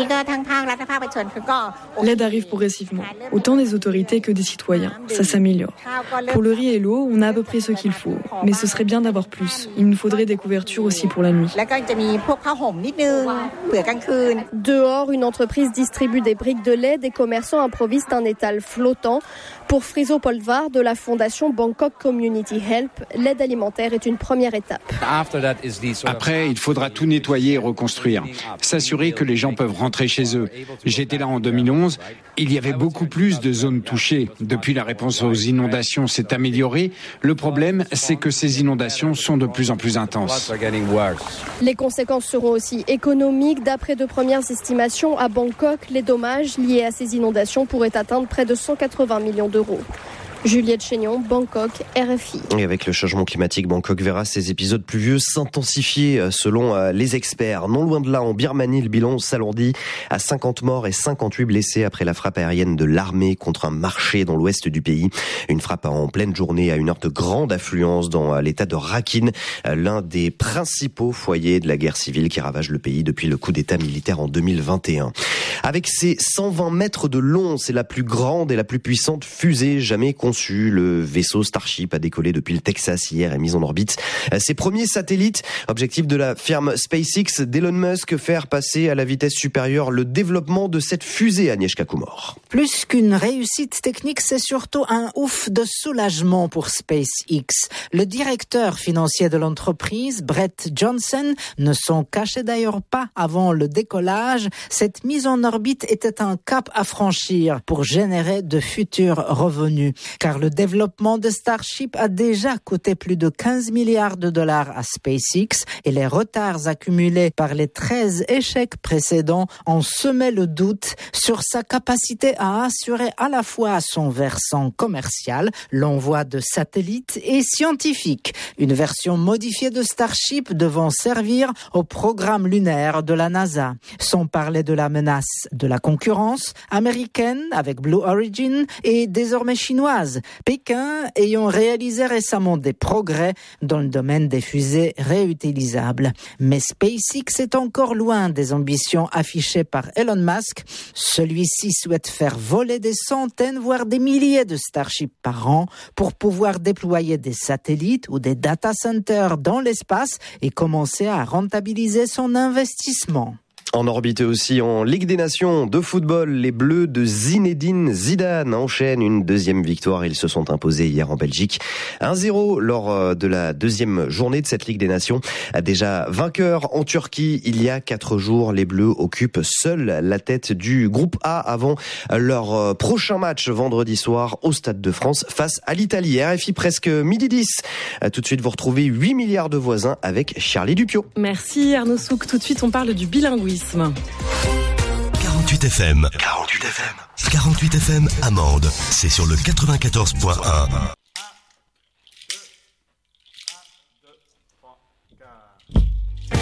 L'aide arrive progressivement, autant des autorités que des citoyens. Ça s'améliore. Pour le riz et l'eau, on a à peu près ce qu'il faut. Mais ce serait bien d'avoir plus. Il nous faudrait des couvertures aussi pour la nuit. Dehors, une entreprise distribue des briques de lait. Des commerçants improvisent un étal flottant. Pour Friso Polvar de la fondation Bangkok Community Help, l'aide alimentaire est une première étape. Après, il faudra tout nettoyer et reconstruire. S'assurer que les gens peuvent rentrer chez eux. J'étais là en 2011. Il y avait beaucoup plus de zones touchées. Depuis, la réponse aux inondations s'est améliorée. Le problème, c'est que ces inondations sont de plus en plus intenses. Les conséquences seront aussi économiques. D'après de premières estimations, à Bangkok, les dommages liés à ces inondations pourraient atteindre près de 180 millions d'euros. Juliette Chénion, Bangkok, RFI. Et avec le changement climatique, Bangkok verra ces épisodes pluvieux s'intensifier selon les experts. Non loin de là, en Birmanie, le bilan s'alourdit à 50 morts et 58 blessés après la frappe aérienne de l'armée contre un marché dans l'ouest du pays. Une frappe en pleine journée à une heure de grande affluence dans l'état de Rakhine, l'un des principaux foyers de la guerre civile qui ravage le pays depuis le coup d'état militaire en 2021. Avec ses 120 mètres de long, c'est la plus grande et la plus puissante fusée jamais conçue. Le vaisseau Starship a décollé depuis le Texas hier et mis en orbite ses premiers satellites. Objectif de la firme SpaceX d'Elon Musk, faire passer à la vitesse supérieure le développement de cette fusée, Agnieszka Kumor. Plus qu'une réussite technique, c'est surtout un ouf de soulagement pour SpaceX. Le directeur financier de l'entreprise, Brett Johnson, ne s'en cachait d'ailleurs pas avant le décollage. Cette mise en orbite était un cap à franchir pour générer de futurs revenus. Car le développement de Starship a déjà coûté plus de 15 milliards de dollars à SpaceX et les retards accumulés par les 13 échecs précédents ont semé le doute sur sa capacité à assurer à la fois son versant commercial, l'envoi de satellites et scientifiques. Une version modifiée de Starship devant servir au programme lunaire de la NASA. Sans parler de la menace de la concurrence américaine avec Blue Origin et désormais chinoise. Pékin ayant réalisé récemment des progrès dans le domaine des fusées réutilisables. Mais SpaceX est encore loin des ambitions affichées par Elon Musk. Celui-ci souhaite faire voler des centaines, voire des milliers de Starship par an pour pouvoir déployer des satellites ou des data centers dans l'espace et commencer à rentabiliser son investissement. En orbite aussi en Ligue des Nations de football, les Bleus de Zinedine Zidane enchaînent une deuxième victoire. Ils se sont imposés hier en Belgique 1-0 lors de la deuxième journée de cette Ligue des Nations. Déjà vainqueurs en Turquie il y a 4 jours, les Bleus occupent seuls la tête du groupe A avant leur prochain match vendredi soir au Stade de France face à l'Italie. RFI presque midi 10. Tout de suite, vous retrouvez 8 milliards de voisins avec Charlie Dupiot. Merci Arnaud Souk. Tout de suite, on parle du bilinguisme. 48 FM. 48 FM. 48 FM Amande. C'est sur le 94.1.